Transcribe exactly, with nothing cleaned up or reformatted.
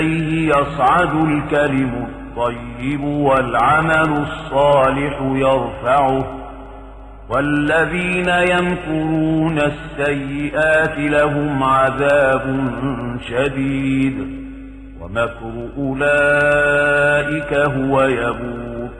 إليه يصعد الكلم الطيب والعمل الصالح يرفعه والذين يمكرون السيئات لهم عذاب شديد ومكر أولئك هو يبور